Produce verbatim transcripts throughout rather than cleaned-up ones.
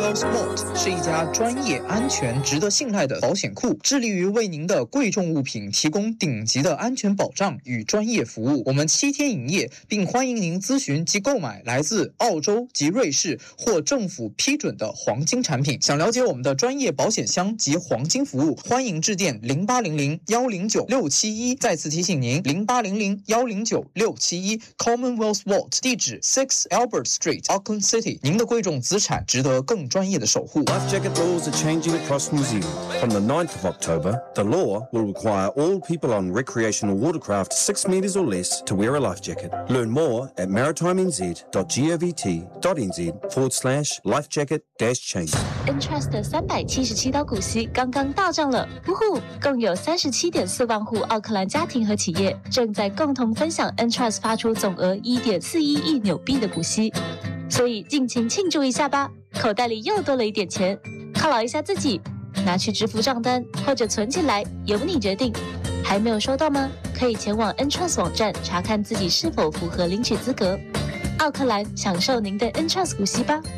Commonwealth Vault 是一家专业、安全、值得信赖的保险库，致力于为您的贵重物品提供顶级的安全保障与专业服务。我们七天营业，并欢迎您咨询及购买来自澳洲及瑞士或政府批准的黄金产品。想了解我们的专业保险箱及黄金服务，欢迎致电零八零零幺零九六七一。再次提醒您，零八零零幺零九六七一 Commonwealth Vault， 地址 Six Albert Street，Auckland City。您的贵重资产值得更专业的守护。 Life jacket laws are changing across New Zealand. From the ninth of October, the law will require all people on recreational watercraft six metres or less to wear a life jacket. Learn more at maritimenz.govt.nz forward slash life jacket dash change. Entrust 的三百七十七刀股息刚刚到账了，呼呼！共有三十七点四万户奥克兰家庭和企业正在共同分享 Entrust 发出总额一点四一亿纽币的股息，所以尽情庆祝一下吧！口袋里又多了一点钱，犒劳一下自己，拿去支付账单或者存起来，由你决定。还没有收到吗？可以前往 Entrust 网站查看自己是否符合领取资格。奥克兰，享受您的 Entrust 股息吧！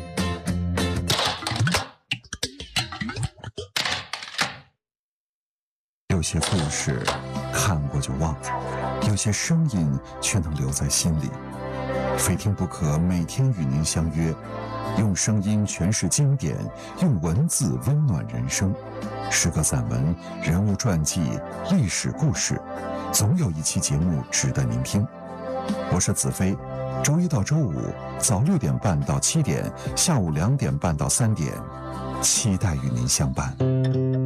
有些故事看过就忘，有些声音却能留在心里。非听不可，每天与您相约，用声音诠释经典，用文字温暖人生。诗歌散文、人物传记、历史故事，总有一期节目值得您听。我是子飞，周一到周五早六点半到七点，下午两点半到三点，期待与您相伴。